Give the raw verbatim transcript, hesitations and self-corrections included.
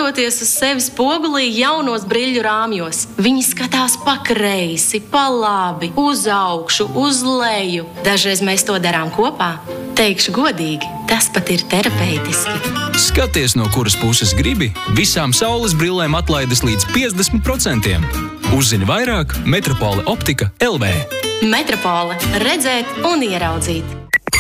skatoties uz sevi spogulī jaunos briļļu rāmjos. Viņi skatās pa kreisi, pa labi, uz augšu, uz leju. Dažreiz mēs to darām kopā. Teikšu godīgi, tas pat ir terapeitiski. Skaties, no kuras puses gribi, visām saules brillēm atlaides līdz piecdesmit procentiem. Uzzini vairāk Metropole Optika L V. Metropole – redzēt un ieraudzīt.